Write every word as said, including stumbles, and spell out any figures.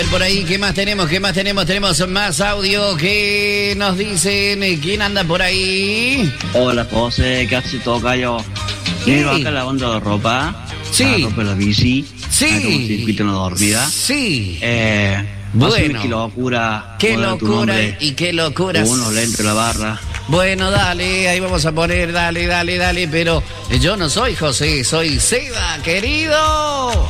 ver por ahí, ¿qué más tenemos? ¿Qué más tenemos? Tenemos más audio que nos dicen. ¿Quién anda por ahí? Hola, José, ¿qué hace todo, Cayo? Mira acá la onda de ropa. Sí. La ropa de la bici. Sí. Acá un circuito en la dormida. Sí. Eh, bueno. Qué locura. Qué locura y qué locura. Uno lento la barra. Bueno, dale, ahí vamos a poner, dale, dale, dale, pero yo no soy José, soy Seba, querido.